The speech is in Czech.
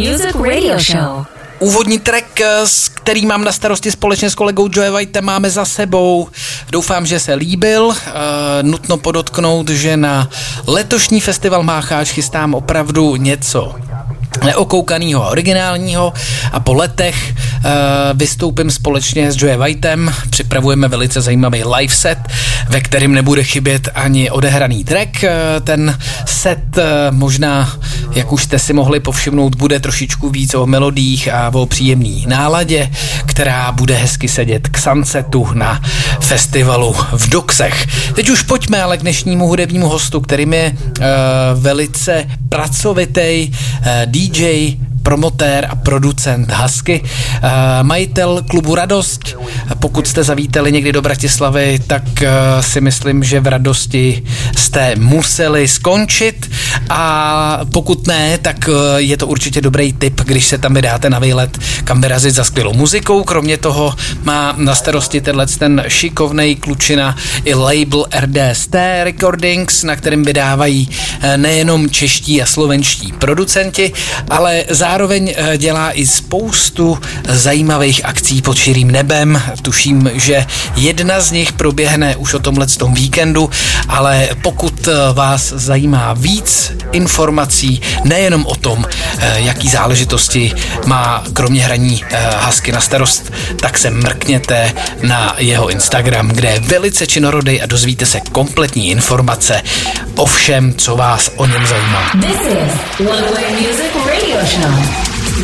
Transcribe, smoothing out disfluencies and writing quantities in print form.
Music Radio Show. Úvodní track, s který mám na starosti společně s kolegou Joe Whitem, máme za sebou. Doufám, že se líbil. Nutno podotknout, že na letošní festival Mácháč chystám opravdu něco neokoukanýho a originálního a po letech vystoupím společně s Joe Whitem, připravujeme velice zajímavý live set, ve kterém nebude chybět ani odehraný track. Ten set možná, jak už jste si mohli povšimnout, bude trošičku víc o melodiích a o příjemný náladě, která bude hezky sedět k sunsetu na festivalu v Doxech. Teď už pojďme ale k dnešnímu hudebnímu hostu, kterým je velice pracovitý DJ, promotér a producent Husky, majitel klubu Radost. Pokud jste zavítali někdy do Bratislavy, tak si myslím, že v Radosti jste museli skončit, a pokud ne, tak je to určitě dobrý tip, když se tam vydáte na výlet, kam vyrazit za skvělou muzikou. Kromě toho má na starosti ten šikovnej klučina i label RDST Recordings, na kterém vydávají nejenom čeští a slovenští producenti, ale zároveň dělá i spoustu zajímavých akcí pod širým nebem. Tuším, že jedna z nich proběhne už o tomhletom víkendu, ale pokud vás zajímá víc informací nejenom o tom, jaký záležitosti má kromě hraní Husky na starost, tak se mrkněte na jeho Instagram, kde je velice činorodej a dozvíte se kompletní informace o všem, co vás o něm zajímá. This is One Way Music Radio Show.